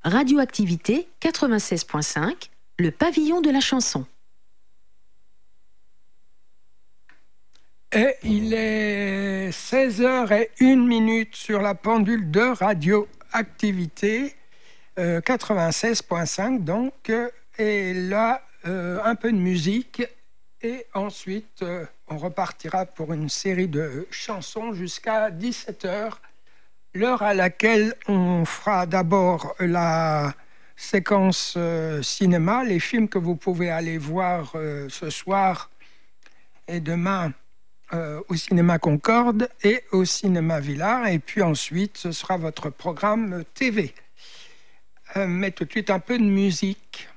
Radioactivité 96.5, le pavillon de la chanson. Et il est 16h01 sur la pendule de Radioactivité 96.5 donc. Et là, un peu de musique. Et ensuite, on repartira pour une série de chansons jusqu'à 17h. L'heure à laquelle on fera d'abord la séquence cinéma, les films que vous pouvez aller voir ce soir et demain au cinéma Concorde et au cinéma Villars. Et puis ensuite, ce sera votre programme TV. Mais tout de suite, un peu de musique.